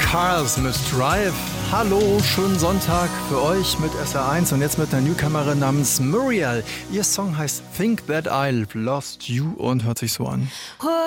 Cars mit Drive. Hallo, schönen Sonntag für euch mit SR1 und jetzt mit einer Newcomerin namens Muriel. Ihr Song heißt Think That I Lost You und hört sich so an.